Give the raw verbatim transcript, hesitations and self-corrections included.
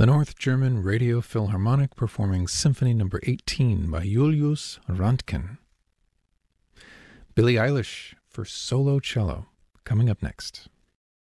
The North German Radio Philharmonic performing Symphony Number eighteen by Julius Röntgen. Billie Eilish for solo cello, coming up next.